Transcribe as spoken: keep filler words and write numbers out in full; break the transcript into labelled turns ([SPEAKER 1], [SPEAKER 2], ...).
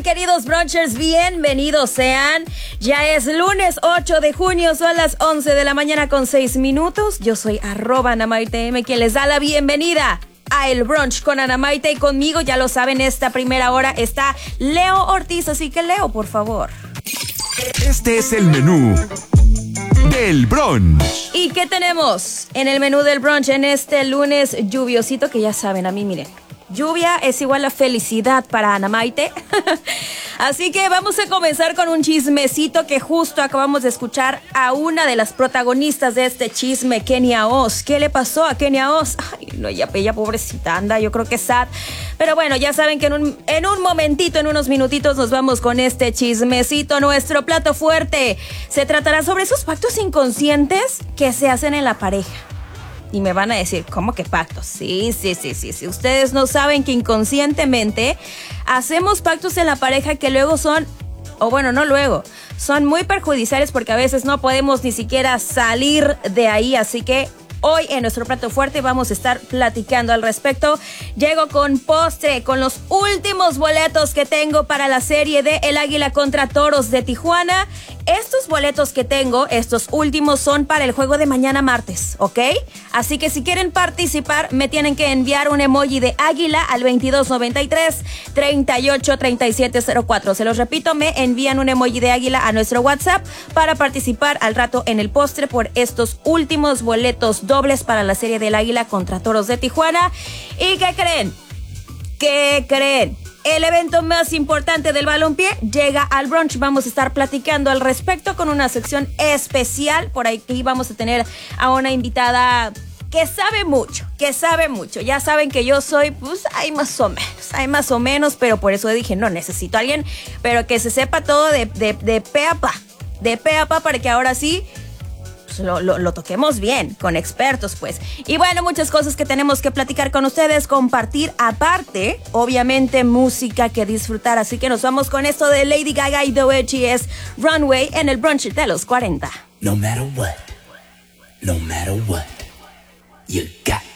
[SPEAKER 1] queridos brunchers? Bienvenidos sean. Ya es lunes ocho de junio, son las once de la mañana con seis minutos. Yo soy arroba Ana Maite M, quien les da la bienvenida a El Brunch con Ana Maite, y conmigo, ya lo saben, esta primera hora está Leo Ortiz, así que Leo, por favor.
[SPEAKER 2] Este es el menú del brunch.
[SPEAKER 1] ¿Y qué tenemos en el menú del brunch en este lunes lluviosito? Que ya saben, a mí, miren, lluvia es igual a felicidad para Ana Maite. Así que vamos a comenzar con un chismecito que justo acabamos de escuchar a una de las protagonistas de este chisme, Kenia Oz. ¿Qué le pasó a Kenia Oz? Ay, no, ella, ella pobrecita anda, yo creo que es sad. Pero bueno, ya saben que en un, en un momentito, en unos minutitos nos vamos con este chismecito. Nuestro plato fuerte se tratará sobre esos pactos inconscientes que se hacen en la pareja. Y me van a decir, ¿cómo que pactos? Sí, sí, sí, sí, sí. Ustedes no saben que inconscientemente hacemos pactos en la pareja que luego son, o bueno, no luego, son muy perjudiciales porque a veces no podemos ni siquiera salir de ahí. Así que hoy en nuestro plato fuerte vamos a estar platicando al respecto. Llego con postre, con los últimos boletos que tengo para la serie de El Águila contra Toros de Tijuana. Estos boletos que tengo, estos últimos, son para el juego de mañana martes, ¿ok? Así que si quieren participar, me tienen que enviar un emoji de águila al veintidós noventa y tres, treinta y ocho, treinta y siete cero cuatro. Se los repito, me envían un emoji de águila a nuestro WhatsApp para participar al rato en el postre por estos últimos boletos dobles para la serie del Águila contra Toros de Tijuana. ¿Y qué creen? ¿Qué creen? El evento más importante del balompié llega al brunch. Vamos a estar platicando al respecto con una sección especial. Por aquí vamos a tener a una invitada que sabe mucho, que sabe mucho. Ya saben que yo soy, pues, hay más o menos, hay más o menos, pero por eso dije, no, necesito a alguien, pero que se sepa todo de, de, de pe a pa, de pe a pa, para que ahora sí Lo, lo, lo toquemos bien, con expertos, pues. Y bueno, muchas cosas que tenemos que platicar con ustedes, compartir, aparte, obviamente, música que disfrutar. Así que nos vamos con esto de Lady Gaga y Doechii, es Runway en el brunch de los cuarenta.
[SPEAKER 3] No matter what, no matter what, you got